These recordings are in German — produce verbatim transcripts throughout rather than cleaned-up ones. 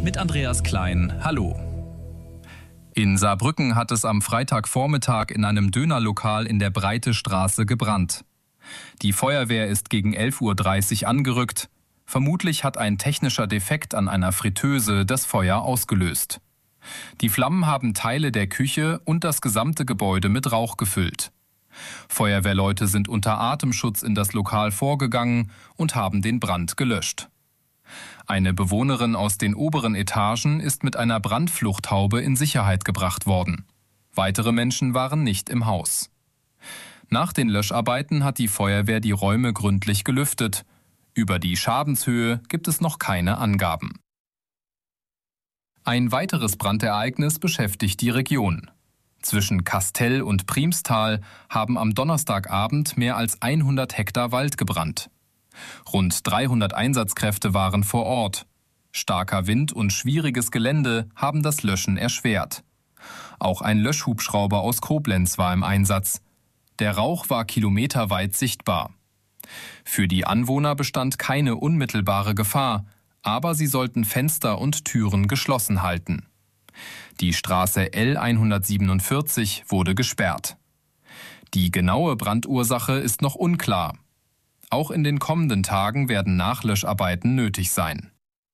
mit Andreas Klein. Hallo. In Saarbrücken hat es am Freitagvormittag in einem Dönerlokal in der Breite Straße gebrannt. Die Feuerwehr ist gegen elf Uhr dreißig angerückt. Vermutlich hat ein technischer Defekt an einer Fritteuse das Feuer ausgelöst. Die Flammen haben Teile der Küche und das gesamte Gebäude mit Rauch gefüllt. Feuerwehrleute sind unter Atemschutz in das Lokal vorgegangen und haben den Brand gelöscht. Eine Bewohnerin aus den oberen Etagen ist mit einer Brandfluchthaube in Sicherheit gebracht worden. Weitere Menschen waren nicht im Haus. Nach den Löscharbeiten hat die Feuerwehr die Räume gründlich gelüftet. Über die Schadenshöhe gibt es noch keine Angaben. Ein weiteres Brandereignis beschäftigt die Region. Zwischen Kastell und Priemstal haben am Donnerstagabend mehr als hundert Hektar Wald gebrannt. Rund dreihundert Einsatzkräfte waren vor Ort. Starker Wind und schwieriges Gelände haben das Löschen erschwert. Auch ein Löschhubschrauber aus Koblenz war im Einsatz. Der Rauch war kilometerweit sichtbar. Für die Anwohner bestand keine unmittelbare Gefahr, aber sie sollten Fenster und Türen geschlossen halten. Die Straße L hundertsiebenundvierzig wurde gesperrt. Die genaue Brandursache ist noch unklar. Auch in den kommenden Tagen werden Nachlöscharbeiten nötig sein.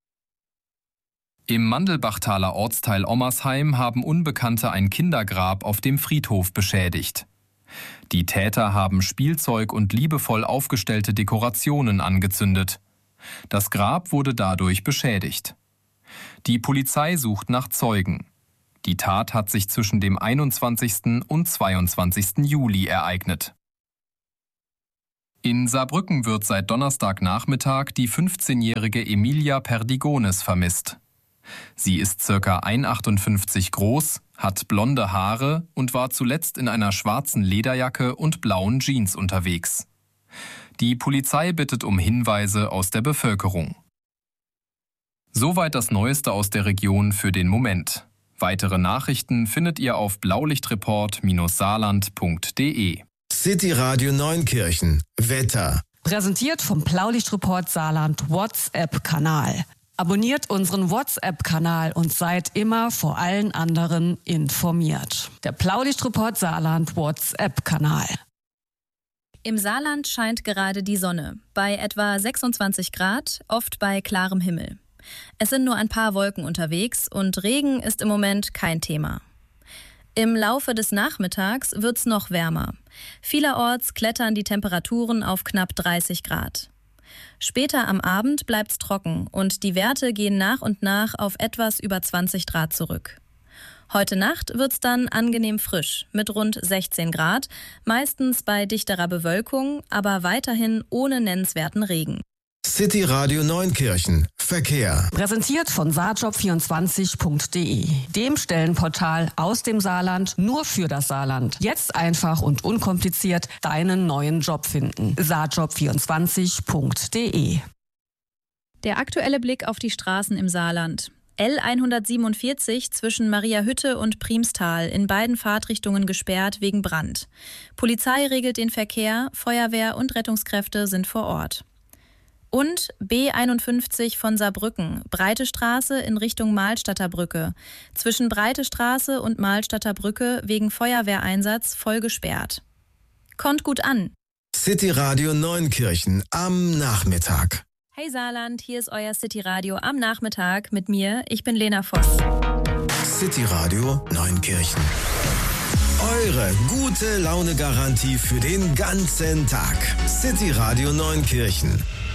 Im Mandelbachtaler Ortsteil Ommersheim haben Unbekannte ein Kindergrab auf dem Friedhof beschädigt. Die Täter haben Spielzeug und liebevoll aufgestellte Dekorationen angezündet. Das Grab wurde dadurch beschädigt. Die Polizei sucht nach Zeugen. Die Tat hat sich zwischen dem einundzwanzigsten und zweiundzwanzigsten Juli ereignet. In Saarbrücken wird seit Donnerstagnachmittag die fünfzehnjährige Emilia Perdigones vermisst. Sie ist ca. eins Komma achtundfünfzig groß, hat blonde Haare und war zuletzt in einer schwarzen Lederjacke und blauen Jeans unterwegs. Die Polizei bittet um Hinweise aus der Bevölkerung. Soweit das Neueste aus der Region für den Moment. Weitere Nachrichten findet ihr auf blaulichtreport Bindestrich saarland Punkt de. City Radio Neunkirchen. Wetter. Präsentiert vom Blaulichtreport Saarland WhatsApp-Kanal. Abonniert unseren WhatsApp-Kanal und seid immer vor allen anderen informiert. Der Blaulichtreport Saarland WhatsApp-Kanal. Im Saarland scheint gerade die Sonne, bei etwa sechsundzwanzig Grad, oft bei klarem Himmel. Es sind nur ein paar Wolken unterwegs und Regen ist im Moment kein Thema. Im Laufe des Nachmittags wird's noch wärmer. Vielerorts klettern die Temperaturen auf knapp dreißig Grad. Später am Abend bleibt's trocken und die Werte gehen nach und nach auf etwas über zwanzig Grad zurück. Heute Nacht wird's dann angenehm frisch mit rund sechzehn Grad, meistens bei dichterer Bewölkung, aber weiterhin ohne nennenswerten Regen. City Radio Neunkirchen. Verkehr. Präsentiert von saarjob vierundzwanzig Punkt de, dem Stellenportal aus dem Saarland nur für das Saarland. Jetzt einfach und unkompliziert deinen neuen Job finden. saarjob vierundzwanzig Punkt de. Der aktuelle Blick auf die Straßen im Saarland. L hundertsiebenundvierzig zwischen Mariahütte und Priemstal in beiden Fahrtrichtungen gesperrt wegen Brand. Polizei regelt den Verkehr, Feuerwehr und Rettungskräfte sind vor Ort. Und B einundfünfzig von Saarbrücken, Breite Straße in Richtung Mahlstadter Brücke. Zwischen Breite Straße und Mahlstadter Brücke wegen Feuerwehreinsatz voll gesperrt. Kommt gut an. City Radio Neunkirchen am Nachmittag. Hey Saarland, hier ist euer City Radio am Nachmittag mit mir. Ich bin Lena Voss. City Radio Neunkirchen. Eure gute Laune-Garantie für den ganzen Tag. City Radio Neunkirchen.